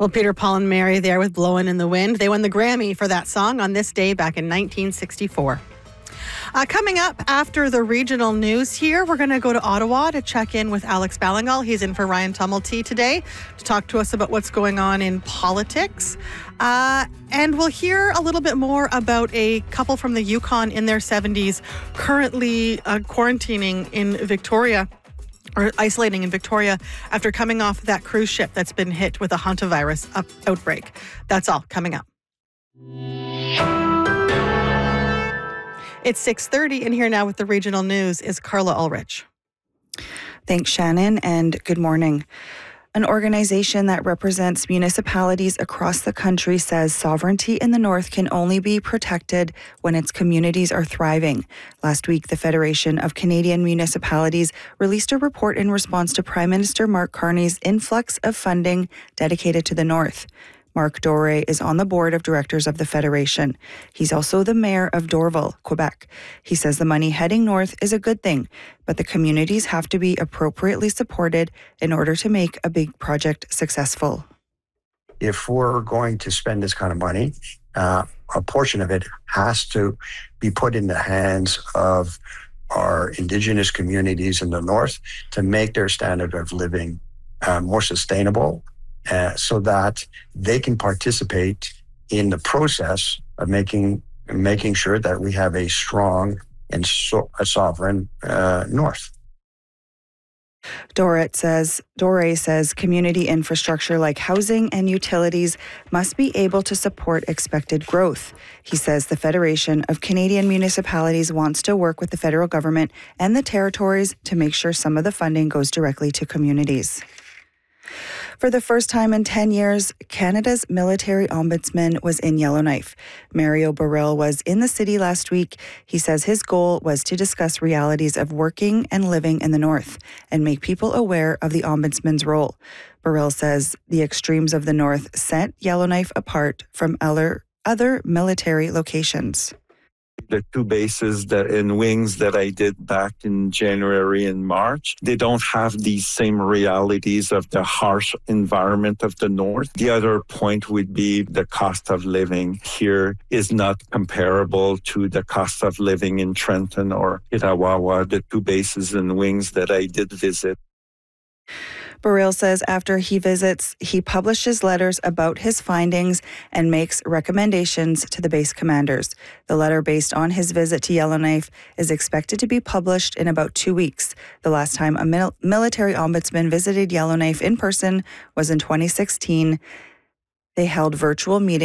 Well, Peter, Paul, and Mary there with Blowin' in the Wind. They won the Grammy for that song on this day back in 1964. Coming up after the regional news here, we're going to go to Ottawa to check in with Alex Ballingall. He's in for Ryan Tumulty today to talk to us about what's going on in politics. And we'll hear a little bit more about a couple from the Yukon in their 70s currently quarantining in Victoria, or isolating in Victoria after coming off that cruise ship that's been hit with a hantavirus outbreak. That's all coming up. It's 6:30, and here now with the regional news is Carla Ulrich. Thanks, Shannon, and good morning. An organization that represents municipalities across the country says sovereignty in the North can only be protected when its communities are thriving. Last week, the Federation of Canadian Municipalities released a report in response to Prime Minister Mark Carney's influx of funding dedicated to the North. Marc Doré is on the board of directors of the Federation. He's also the mayor of Dorval, Quebec. He says the money heading north is a good thing, but the communities have to be appropriately supported in order to make a big project successful. If we're going to spend this kind of money, a portion of it has to be put in the hands of our Indigenous communities in the north to make their standard of living more sustainable, so that they can participate in the process of making sure that we have a strong and a sovereign north. Doré says community infrastructure like housing and utilities must be able to support expected growth. He says the Federation of Canadian Municipalities wants to work with the federal government and the territories to make sure some of the funding goes directly to communities. For the first time in 10 years, Canada's military ombudsman was in Yellowknife. Mario Burrell was in the city last week. He says his goal was to discuss realities of working and living in the North and make people aware of the ombudsman's role. Burrell says the extremes of the North set Yellowknife apart from other military locations. The two bases in Wings that I did back in January and March, they don't have these same realities of the harsh environment of the North. The other point would be the cost of living here is not comparable to the cost of living in Trenton or Itawawa, the two bases in Wings that I did visit. Burrell says after he visits, he publishes letters about his findings and makes recommendations to the base commanders. The letter based on his visit to Yellowknife is expected to be published in about 2 weeks. The last time a military ombudsman visited Yellowknife in person was in 2016. They held virtual meetings